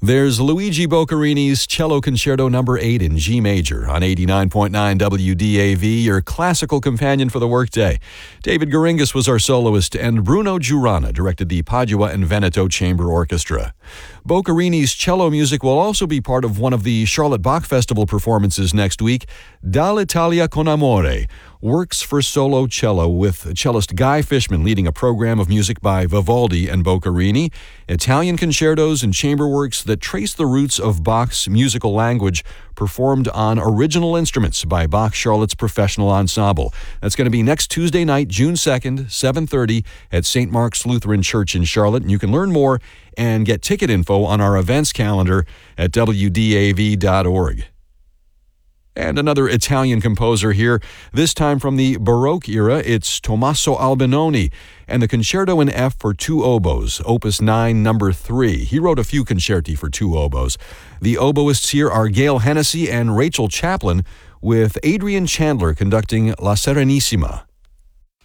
There's Luigi Boccarini's Cello Concerto No. 8 in G major on 89.9 WDAV, your classical companion for the workday. David Goringas was our soloist, and Bruno Giurana directed the Padua and Veneto Chamber Orchestra. Boccarini's cello music will also be part of one of the Charlotte Bach Festival performances next week, Dall'Italia con Amore, works for solo cello, with cellist Guy Fishman leading a program of music by Vivaldi and Boccarini, Italian concertos and chamber works that trace the roots of Bach's musical language performed on original instruments by Bach Charlotte's Professional Ensemble. That's going to be next Tuesday night, June 2nd, 7:30 at St. Mark's Lutheran Church in Charlotte. And you can learn more and get ticket info on our events calendar at wdav.org. And another Italian composer here, this time from the Baroque era. It's Tommaso Albinoni and the Concerto in F for two oboes, Opus 9, number 3. He wrote a few concerti for two oboes. The oboists here are Gail Hennessy and Rachel Chaplin, with Adrian Chandler conducting La Serenissima.